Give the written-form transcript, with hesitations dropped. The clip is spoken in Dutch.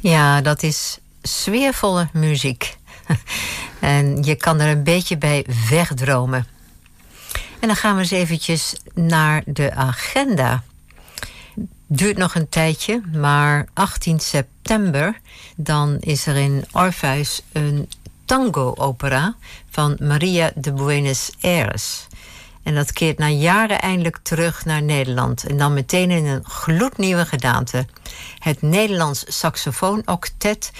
Ja, dat is sfeervolle muziek. En je kan er een beetje bij wegdromen. En dan gaan we eens eventjes naar de agenda. Duurt nog een tijdje, maar 18 september... dan is er in Orpheus een tango-opera van Maria de Buenos Aires. En dat keert na jaren eindelijk terug naar Nederland. En dan meteen in een gloednieuwe gedaante. Het Nederlands Saxofoon-octet